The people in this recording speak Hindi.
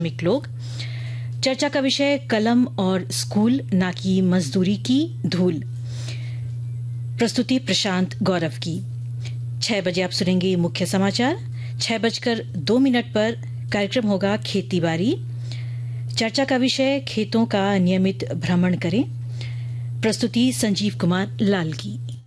श्रमिक लोग। चर्चा का विषय कलम और स्कूल ना की मजदूरी की धूल। प्रस्तुति प्रशांत गौरव की। 6 बजे आप सुनेंगे मुख्य समाचार। 6:02 पर कार्यक्रम होगा खेती बाड़ी। चर्चा का विषय खेतों का नियमित भ्रमण करें। प्रस्तुति संजीव कुमार लाल की।